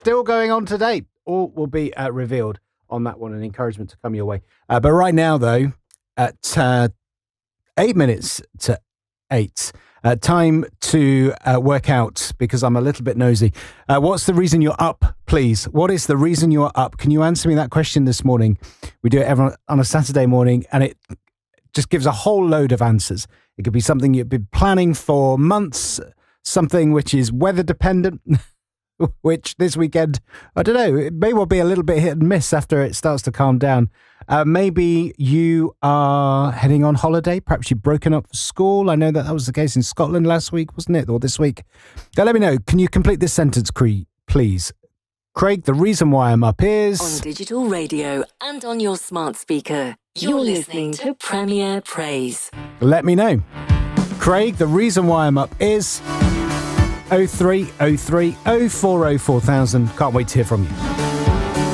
still going on today. All will be revealed on that one, and encouragement to come your way. But right now, though, at 8 minutes to 8, time to work out, because I'm a little bit nosy. What's the reason you're up, please? What is the reason you're up? Can you answer me that question this morning? We do it on a Saturday morning, and it just gives a whole load of answers. It could be something you've been planning for months, something which is weather dependent, which this weekend, I don't know, it may well be a little bit hit and miss after it starts to calm down. Maybe you are heading on holiday. Perhaps you've broken up for school. I know that was the case in Scotland last week, wasn't it? Or this week. Now, let me know. Can you complete this sentence, please? Craig, the reason why I'm up is... On digital radio and on your smart speaker, you're listening to Premier Praise. Let me know. Craig, the reason why I'm up is 0303 040 4000. Can't wait to hear from you.